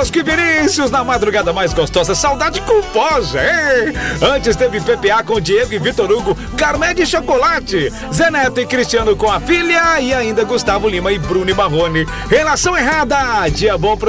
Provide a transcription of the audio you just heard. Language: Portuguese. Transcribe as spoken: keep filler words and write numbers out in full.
Bosco e Vinícius na madrugada mais gostosa. Saudade culposa, hein? Antes teve P P A com Diego e Vitor Hugo, Carmé de Chocolate, Zé Neto e Cristiano com a filha e ainda Gustavo Lima e Bruno e Marrone. Relação errada, dia bom pro